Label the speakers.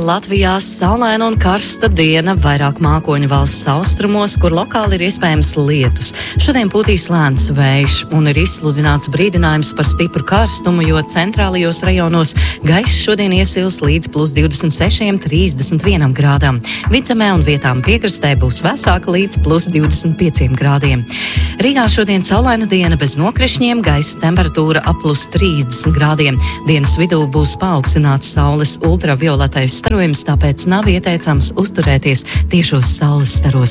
Speaker 1: Latvijā saulaina un karsta diena, vairāk mākoņu valsts austrumos, kur lokāli ir iespējams lietus. Šodien pūtīs lēns vējš un ir izsludināts brīdinājums par stipru karstumu, jo centrālajos rajonos gaiss šodien iesils līdz plus 26–31 grādām. Vidzemē un vietām piekrastē būs vēsāka līdz plus 25 grādiem. Rīgā šodien saulaina diena bez nokrišņiem, gaisa temperatūra ap plus 30 grādiem. Dienas vidū būs paaugstināts saules ultravioletais starojums, tāpēc nav ieteicams uzturēties tiešos saules staros.